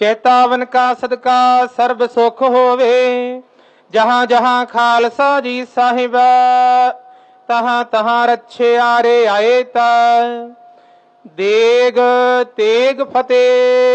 चेतावन का सदका सर्ब सुख होवे। जहाँ जहाँ खालसा जी साहिब तहाँ तहाँ रच्छे आरे आए ता। देग तेग फतेह।